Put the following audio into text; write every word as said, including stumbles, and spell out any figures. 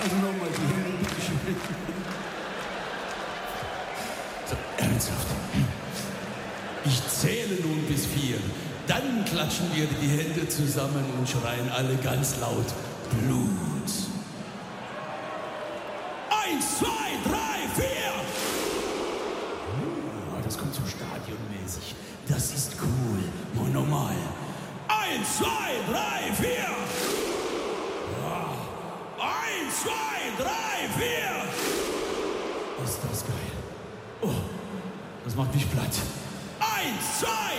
Also nochmal die Hände, bitte schön. So, ernsthaft. Ich zähle nun bis vier. Dann klatschen wir die Hände zusammen und schreien alle ganz laut Blut. Eins, zwei, drei, vier. Oh, das kommt so stadionmäßig. Das ist cool. Mal normal. Eins, zwei, drei, vier. Oh. Eins, zwei, drei, vier. Ist das geil. Oh, das macht mich platt. Eins, zwei,